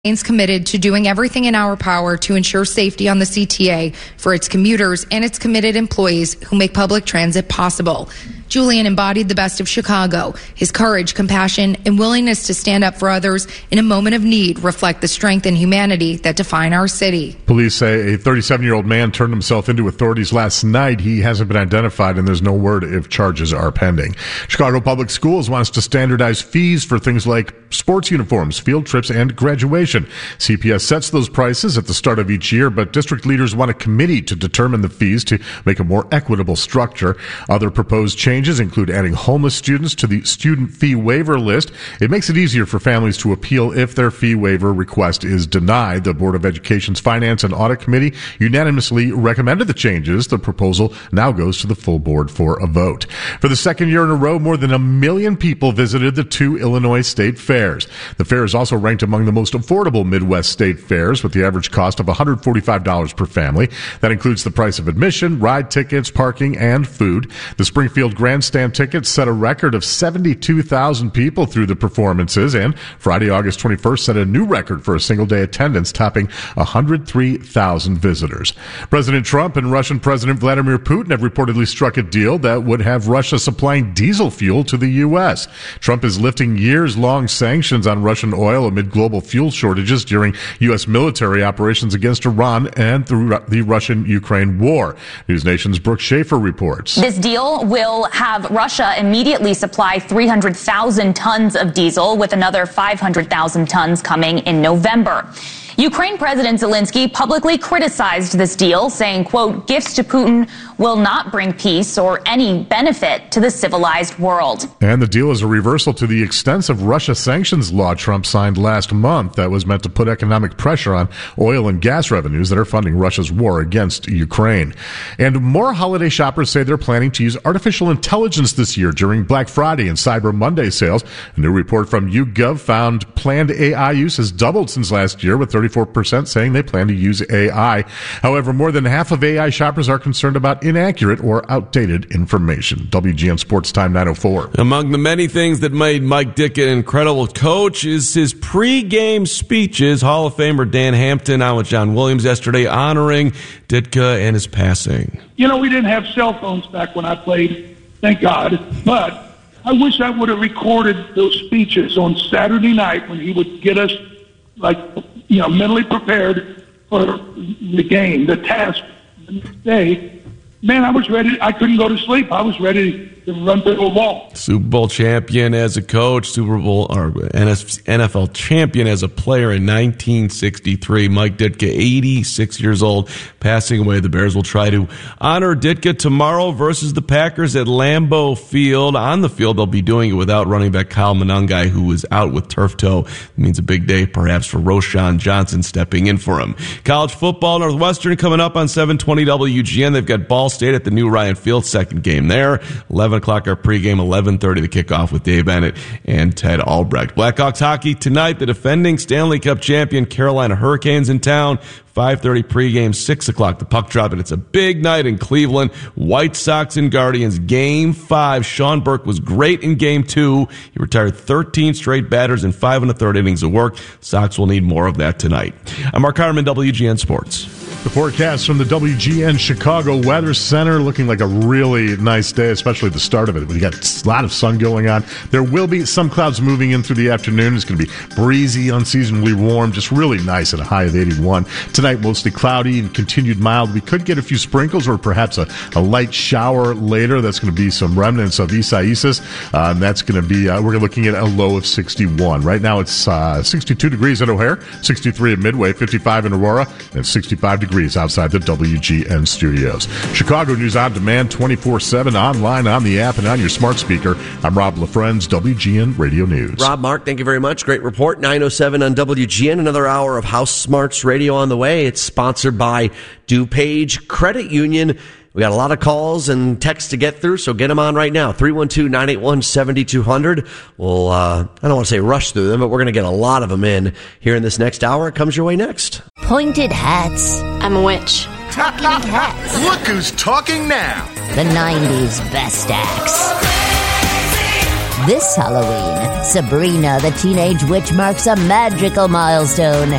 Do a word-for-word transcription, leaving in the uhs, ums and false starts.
remains committed to doing everything in our power to ensure safety on the C T A for its commuters and its committed employees who make public transit possible. Julian embodied the best of Chicago. His courage, compassion, and willingness to stand up for others in a moment of need reflect the strength and humanity that define our city. Police say a thirty-seven-year-old man turned himself into authorities last night. He hasn't been identified, and there's no word if charges are pending. Chicago Public Schools wants to standardize fees for things like sports uniforms, field trips, and graduation. C P S sets those prices at the start of each year, but district leaders want a committee to determine the fees to make a more equitable structure. Other proposed changes include adding homeless students to the student fee waiver list. It makes it easier for families to appeal if their fee waiver request is denied. The Board of Education's Finance and Audit Committee unanimously recommended the changes. The proposal now goes to the full board for a vote. For the second year in a row, more than a million people visited the two Illinois state fairs. The fair is also ranked among the most affordable Midwest state fairs, with the average cost of one hundred forty-five dollars per family. That includes the price of admission, ride tickets, parking, and food. The Springfield Grandstand tickets set a record of seventy-two thousand people through the performances, and Friday, August twenty-first, set a new record for a single-day attendance, topping one hundred three thousand visitors. President Trump and Russian President Vladimir Putin have reportedly struck a deal that would have Russia supplying diesel fuel to the U S. Trump is lifting years-long sanctions on Russian oil amid global fuel shortages during U S military operations against Iran and through the Russian-Ukraine war. News Nation's Brooke Schaefer reports. This deal will have Russia immediately supply three hundred thousand tons of diesel, with another five hundred thousand tons coming in November. Ukraine President Zelensky publicly criticized this deal, saying, quote, gifts to Putin will not bring peace or any benefit to the civilized world. And the deal is a reversal to the extensive Russia sanctions law Trump signed last month that was meant to put economic pressure on oil and gas revenues that are funding Russia's war against Ukraine. And more holiday shoppers say they're planning to use artificial intelligence this year during Black Friday and Cyber Monday sales. A new report from YouGov found planned A I use has doubled since last year, with thirty-four percent saying they plan to use A I. However, more than half of A I shoppers are concerned about inaccurate or outdated information. W G N Sports Time nine oh four. Among the many things that made Mike Ditka an incredible coach is his pre-game speeches. Hall of Famer Dan Hampton out with John Williams yesterday honoring Ditka and his passing. You know, we didn't have cell phones back when I played, thank God, but I wish I would have recorded those speeches on Saturday night when he would get us, like, you know, mentally prepared for the game, the task, the next day. Man, I was ready. I couldn't go to sleep. I was ready to run through a wall. Super Bowl champion as a coach, Super Bowl or N F L champion as a player in nineteen sixty-three. Mike Ditka, eighty-six years old, passing away. The Bears will try to honor Ditka tomorrow versus the Packers at Lambeau Field. On the field, they'll be doing it without running back Kyle Monangai, who is out with turf toe. It means a big day, perhaps, for Roschon Johnson stepping in for him. College football, Northwestern coming up on seven twenty W G N. They've got Ball State at the new Ryan Field, second game there. eleven o'clock our pregame, eleven thirty the kickoff with Dave Bennett and Ted Albrecht. Blackhawks hockey tonight, the defending Stanley Cup champion Carolina Hurricanes in town. five thirty pregame, six o'clock the puck drop, and it's a big night in Cleveland. White Sox and Guardians, game five. Sean Burke was great in game two. He retired thirteen straight batters in five and a third innings of work. Sox will need more of that tonight. I'm Mark Harmon, W G N Sports. The forecast from the W G N Chicago Weather Center, looking like a really nice day, especially the start of it. We got a lot of sun going on. There will be some clouds moving in through the afternoon. It's going to be breezy, unseasonably warm, just really nice at a high of eighty-one. Tonight, mostly cloudy and continued mild. We could get a few sprinkles or perhaps a, a light shower later. That's going to be some remnants of Isaias. Uh, and that's going to be, uh, we're looking at a low of sixty-one. Right now, it's uh, sixty-two degrees at O'Hare, sixty-three at Midway, fifty-five in Aurora, and sixty-five degrees outside the W G N studios. Chicago News on demand, twenty-four seven, online, on the app, and on your smart speaker. I'm Rob LaFrenz, W G N Radio News. Rob, Mark, thank you very much. Great report. nine oh seven on W G N. Another hour of House Smarts Radio on the way. It's sponsored by DuPage Credit Union. We got a lot of calls and texts to get through, so get them on right now. three one two, nine eight one, seven two zero zero. We'll, uh, I don't want to say rush through them, but we're going to get a lot of them in here in this next hour. It comes your way next. Pointed hats. I'm a witch. Talking hats. Look who's talking now. The nineties best acts. This Halloween, Sabrina the Teenage Witch marks a magical milestone